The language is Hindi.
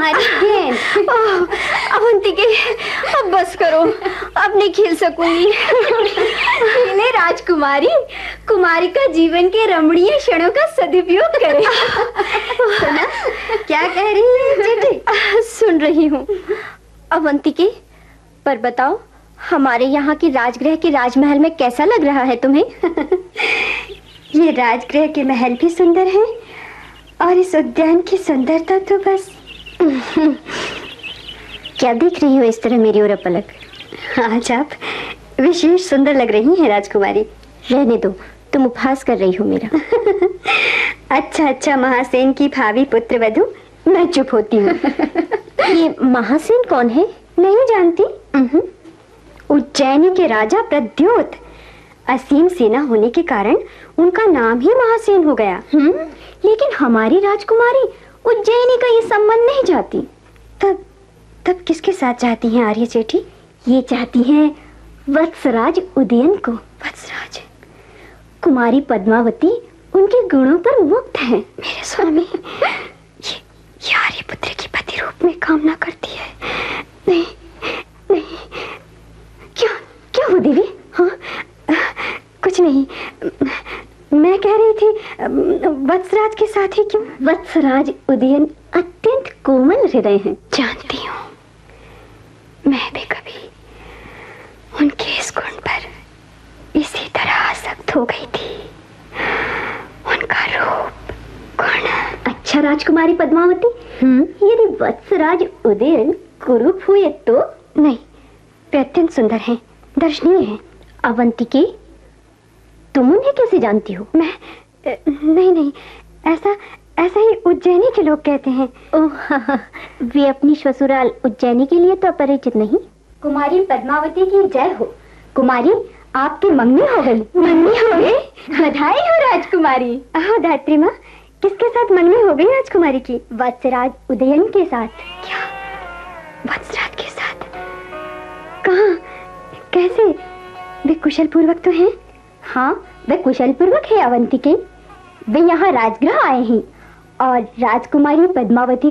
राजकुमारी गेंद। अवंतिके, अब बस करो, अब नहीं खेल सकूंगी। खेले राजकुमारी, कुमारी का जीवन के रमणीय क्षणों का सदुपयोग करे। सुना क्या कह रही है चीटी? सुन रही हूँ। अवंतिके, पर बताओ, हमारे यहाँ की राजगृह के राजमहल में कैसा लग रहा है तुम्हें? ये राजगृह के महल भी सुंदर हैं और इस उद्यान की सुंदरता तो बस। क्या देख रही हो इस तरह मेरी ओर पलक? आज आप विशेष सुंदर लग रही हैं राजकुमारी। रहने दो, तुम उपहास कर रही हो मेरा। अच्छा महासेन की भावी पुत्र वधू, मैं चुप होती हूँ। ये महासेन कौन है? नहीं जानती? उज्जैनी के राजा प्रद्योत। असीम सेना होने के कारण उनका नाम ही महासेन हो गया। लेकिन हमारी राजकुमारी उज्जैनी का ये संबंध नहीं चाहती। तब किसके साथ चाहती हैं आर्य चेटी? ये चाहती हैं वत्सराज उदयन को। वत्सराज? कुमारी पद्मावती उनके गुणों पर मुक्त है। मेरे स्वामी, ये आर्य पुत्र की पति रूप में कामना करती है। नहीं, क्या हो देवी? हाँ, कुछ नहीं। मैं कह रही थी वत्सराज के साथ ही क्यों? वत्सराज उदयन अत्यंत कोमल हृदय हैं। जानती हूँ, मैं भी कभी उनके इस गुण पर इसी तरह आसक्त हो गई थी। उनका रूप, गुण। अच्छा राजकुमारी पद्मावती, यदि वत्सराज उदयन कुरूप हुए तो? नहीं, वे अत्यंत सुंदर हैं, दर्शनीय हैं। अवंतिके, तुम उन्हें कैसे जानती हो? मैं नहीं, ऐसा ही उज्जैनी के लोग कहते हैं। ओह, वे अपनी ससुराल उज्जैनी के लिए तो अपरिचित नहीं। कुमारी पद्मावती की जय हो। कुमारी, आपकी मंगनी हो गई। मंगनी हो गई? बधाई हो राजकुमारी। हाँ धात्री माँ, किसके साथ मंगनी हो गई राजकुमारी की? वत्सराज उदयन के साथ। क्या? वत्सराज के साथ? कहाँ? कैसे? वे कुशल पूर्वक तो हैं? हाँ, वे कुशल पूर्वक है अवंतिके। वे यहाँ राजगृह आए हैं और राजकुमारी पद्मावती